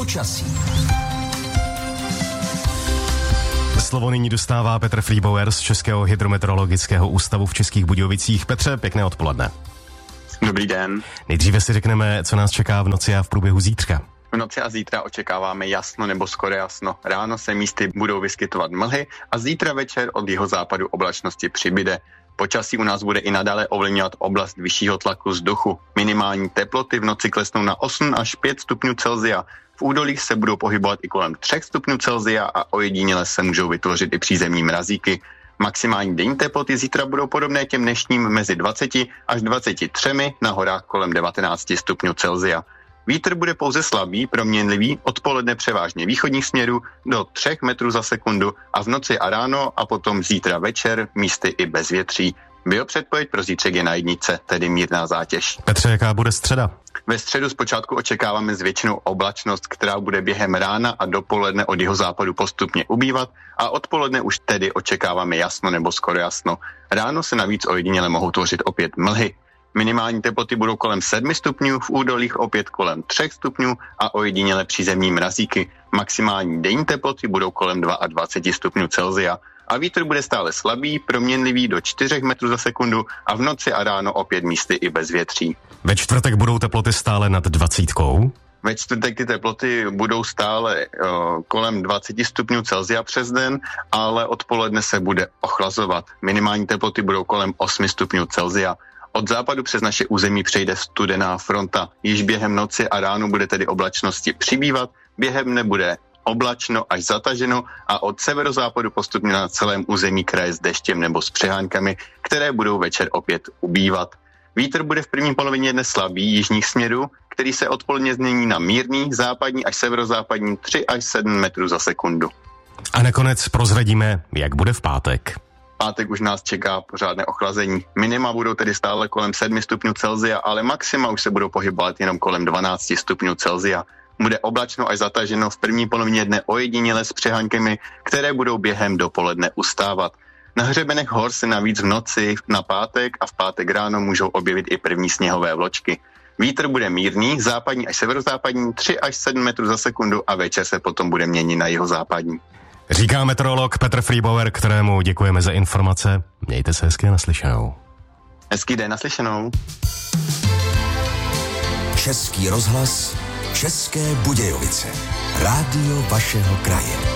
Počasí. Slovo nyní dostává Petr Friebauer z Českého hydrometeorologického ústavu v Českých Budějovicích. Petře, pěkné odpoledne. Dobrý den. Nejdříve si řekneme, co nás čeká v noci a v průběhu zítřka. V noci a zítra očekáváme jasno nebo skoro jasno. Ráno se místy budou vyskytovat mlhy a zítra večer od jihozápadu oblačnosti přibyde. Počasí u nás bude i nadále ovlivňovat oblast vyššího tlaku vzduchu. Minimální teploty v noci klesnou na 8 až 5 stupňů Celsia. V údolích se budou pohybovat i kolem 3 stupňů Celsia a ojediněle se můžou vytvořit i přízemní mrazíky. Maximální denní teploty zítra budou podobné těm dnešním mezi 20 až 23, na horách kolem 19 stupňů Celsia. Vítr bude pouze slabý, proměnlivý, odpoledne převážně východních směrů do 3 metrů za sekundu a v noci a ráno a potom zítra večer místy i bez větří. Biopředpověď pro zítřek je na jednice, tedy mírná zátěž. Petře, jaká bude středa? Ve středu zpočátku očekáváme zvětšenou oblačnost, která bude během rána a dopoledne od jihozápadu postupně ubývat a odpoledne už tedy očekáváme jasno nebo skoro jasno. Ráno se navíc ojediněle mohou tvořit opět mlhy. Minimální teploty budou kolem 7 stupňů, v údolích opět kolem 3 stupňů a ojediněle přízemní mrazíky. Maximální denní teploty budou kolem 22 stupňů Celsia. A vítr bude stále slabý, proměnlivý do 4 metrů za sekundu a v noci a ráno opět místy i bez větří. Ve čtvrtek budou teploty stále nad 20. Ve čtvrtek ty teploty budou stále kolem 20 stupňů Celsia přes den, ale odpoledne se bude ochlazovat. Minimální teploty budou kolem 8 stupňů Celsia. Od západu přes naše území přejde studená fronta. Již během noci a ráno bude tedy oblačnosti přibývat, během dne bude oblačno až zataženo a od severozápadu postupně na celém území kraje s deštěm nebo s přehánkami, které budou večer opět ubývat. Vítr bude v první polovině dne slabý jižních směrů, který se odpoledne změní na mírný, západní až severozápadní 3 až 7 metrů za sekundu. A nakonec prozradíme, jak bude v pátek. Pátek už nás čeká pořádné ochlazení. Minima budou tedy stále kolem 7 stupňů Celsia, ale maxima už se budou pohybovat jenom kolem 12 stupňů Celsia. Bude oblačno až zataženo v první polovině dne ojediněle s přehánkami, které budou během dopoledne ustávat. Na hřebenech hor se navíc v noci na pátek a v pátek ráno můžou objevit i první sněhové vločky. Vítr bude mírný, západní až severozápadní 3 až 7 metrů za sekundu a večer se potom bude měnit na jihozápadní. Říká meteorolog Petr Friebauer, kterému děkujeme za informace. Mějte se hezky, naslyšenou. Hezký den, naslyšenou. Český rozhlas, České Budějovice. Rádio vašeho kraje.